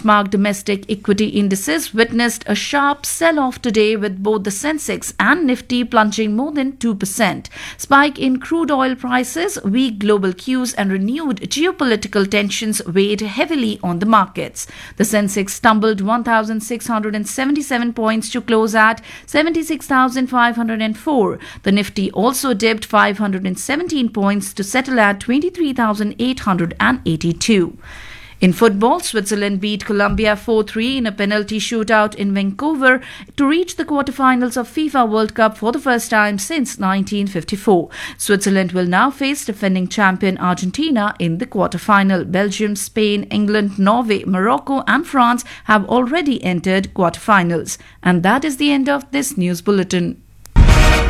Benchmark domestic equity indices witnessed a sharp sell-off today with both the Sensex and Nifty plunging more than 2%. Spike in crude oil prices, weak global cues and renewed geopolitical tensions weighed heavily on the markets. The Sensex stumbled 1,677 points to close at 76,504. The Nifty also dipped 517 points to settle at 23,882. In football, Switzerland beat Colombia 4-3 in a penalty shootout in Vancouver to reach the quarterfinals of FIFA World Cup for the first time since 1954. Switzerland will now face defending champion Argentina in the quarterfinal. Belgium, Spain, England, Norway, Morocco and France have already entered quarterfinals. And that is the end of this news bulletin.